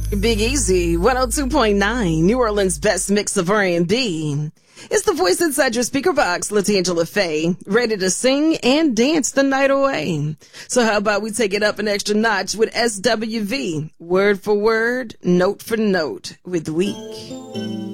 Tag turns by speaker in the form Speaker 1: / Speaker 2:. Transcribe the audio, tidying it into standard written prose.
Speaker 1: Big Easy, 102.9, New Orleans' best mix of R&B. It's the voice inside your speaker box, LaTangela Faye, ready to sing and dance the night away. So how about we take it up an extra notch with SWV, word for word, note for note, with Week.